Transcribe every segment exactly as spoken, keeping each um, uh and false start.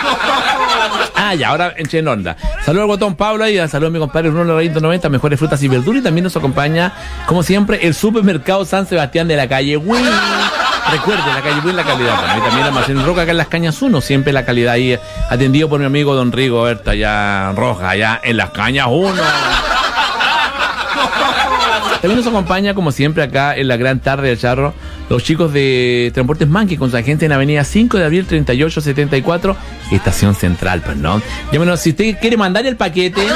Ah, ya, ahora entré en onda. Saludos al botón Paula y saludos a mi compadre Bruno Rayito noventa, mejores frutas y verduras. Y también nos acompaña, como siempre, el supermercado San Sebastián de la calle Win. Recuerde, la calle Win, la calidad. Bueno, y también Almacén Roca acá en Las Cañas uno, siempre la calidad ahí, atendido por mi amigo Don Rigo Berta, allá Roja, allá en Las Cañas uno. También nos acompaña, como siempre, acá en la gran tarde del Charro, los chicos de Transportes Manqui con su agente en Avenida cinco de abril treinta y ocho setenta y cuatro, Estación Central, pues, ¿no? Llámenos si usted quiere mandar el paquete.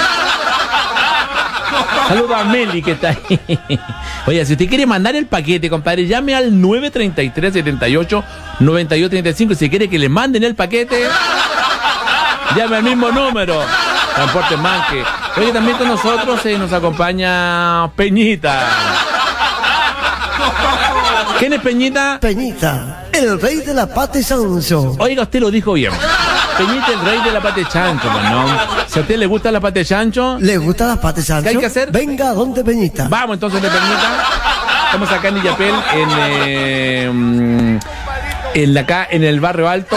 Saludos a Meli que está ahí. Oye, si usted quiere mandar el paquete, compadre, llame al nueve treinta y tres setenta y ocho noventa y dos treinta y cinco. Si quiere que le manden el paquete, llame al mismo número. Transportes Manqui. Oye, también con nosotros eh, nos acompaña Peñita. ¿Quién es Peñita? Peñita, el rey de la pata chancho. Oiga, usted lo dijo bien. Peñita, el rey de la pata chancho, ¿no? Si a usted le gusta la pata chancho, ¿le gusta la pata chancho? ¿Qué hay que hacer? Venga, donde Peñita. Vamos entonces de Peñita. Estamos acá en Illapel, en, eh, en la acá en el barrio Alto.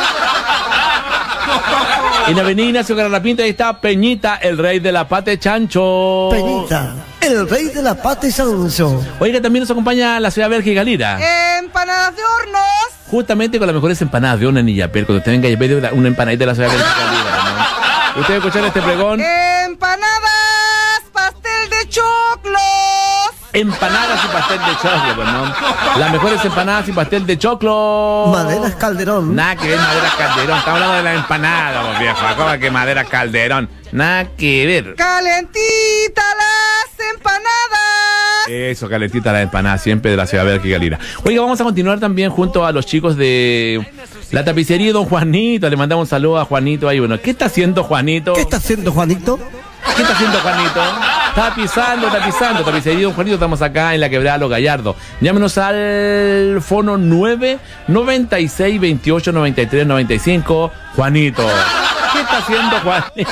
En Avenida Ignacio Garrapinta, ahí está Peñita, el rey de la pata chancho. Peñita, el rey de la pata chancho. Oiga, también nos acompaña la ciudad Bélgica Lira. Empanadas de hornos. Justamente con las mejores empanadas de horno en Illapel. Cuando usted venga a Illapel, una empanadita de la ciudad Bélgica Lira, ¿no? Usted escuchar este pregón. Empanadas, pastel de choclos. Empanadas y pastel de choclo, pues, ¿no? Las mejores empanadas y pastel de choclo. Maderas Calderón. Nada que ver, Maderas Calderón. Estamos hablando de la empanada, pues, viejo. ¿Cómo que Maderas Calderón? Nada que ver. Calentita las empanadas. Eso, calentita la empanada, siempre de la ciudad Bélgica Lira. Oiga, vamos a continuar también junto a los chicos de la tapicería Don Juanito. Le mandamos un saludo a Juanito ahí. Bueno, ¿qué está haciendo Juanito? ¿Qué está haciendo Juanito? ¿Qué está haciendo Juanito? Tapizando, tapizando, tapicería Don Juanito. Estamos acá en la Quebrada Los Gallardos. Llámenos al fono nueve noventa y seis veintiocho noventa y tres noventa y cinco. Juanito, ¿qué está haciendo Juanito?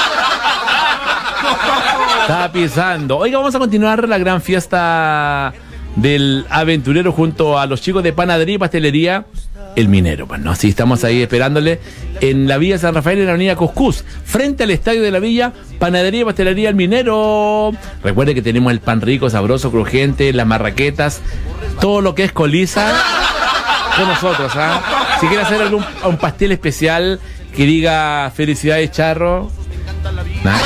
Tapizando. Oiga, vamos a continuar la gran fiesta del aventurero junto a los chicos de Panadería y Pastelería El Minero. Bueno, sí, estamos ahí esperándole en la Villa San Rafael, en la avenida Coscús, frente al estadio de la Villa. Panadería y Pastelería El Minero. Recuerde que tenemos el pan rico, sabroso, crujiente, las marraquetas, todo lo que es coliza con nosotros, ¿ah? Si quiere hacer algún un pastel especial que diga felicidades Charro, nada.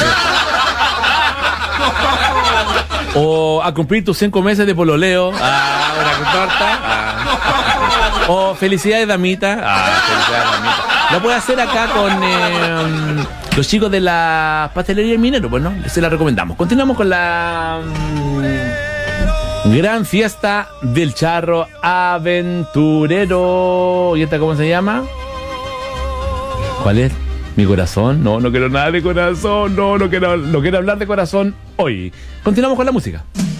O a cumplir tus cinco meses de pololeo. Ah, una torta. Ah. O felicidades Damita. Ah, felicidades Damita. Lo puede hacer acá con eh, los chicos de la pastelería El Minero. Pues no, se la recomendamos. Continuamos con la um, gran fiesta del charro aventurero. ¿Y esta cómo se llama? ¿Cuál es? ¿Mi corazón? No, no quiero nada de corazón. No, no quiero, no quiero hablar de corazón hoy. Continuamos con la música.